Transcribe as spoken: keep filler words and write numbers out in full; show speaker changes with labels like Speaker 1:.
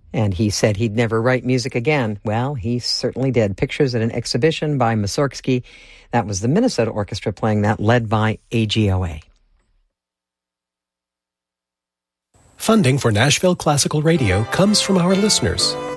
Speaker 1: And he said he'd never write music again. Well, he certainly did. Pictures at an exhibition by Mussorgsky. That was the Minnesota Orchestra playing that, led by A G O A.
Speaker 2: Funding for Nashville Classical Radio comes from our listeners